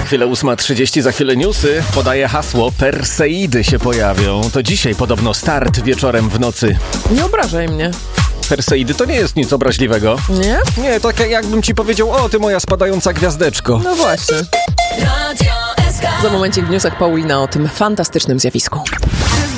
chwilę 8:30, za chwilę newsy. Podaję hasło, Perseidy się pojawią. To dzisiaj podobno start wieczorem w nocy. Nie obrażaj mnie. Perseidy to nie jest nic obraźliwego. Nie? Nie, tak jakbym ci powiedział, o ty moja spadająca gwiazdeczko. No właśnie. Za momencik w newsach Paulina o tym fantastycznym zjawisku.